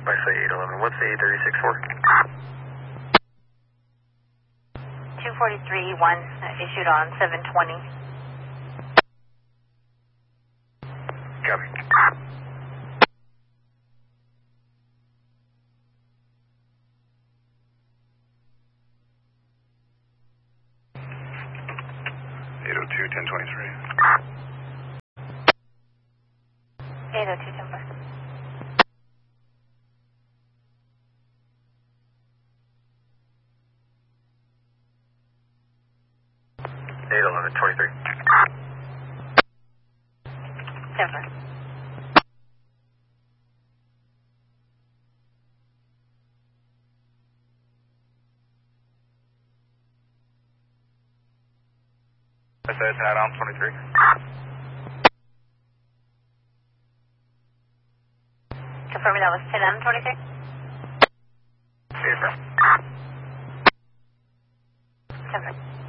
I say 811. What's the 836 for? 243-1 issued on 720. Copy. (802) 1023. 802 Timber. (811) 23. Timber. I said it's add-on 23. Confirming that was 10M23? Affirm. Timber.